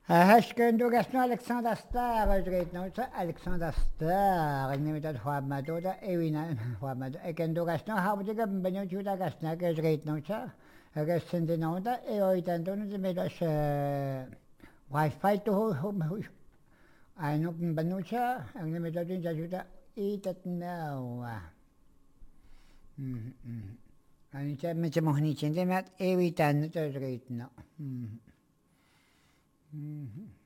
Häsken tuokas Alexander Star, reitnoitsa Alexander Star, nimittäin huomatuuta evinä huomatu. Eikä tuokas no hautikä penut juutakas näköis reitnoitsa. Häkäsen tinouta ei oitan tuonut mitäs wifi tuohon aino penutsa, nimittäin tinsa juuta iitet naua. Ani se mitä mohni sen temät evitän nyt reitno.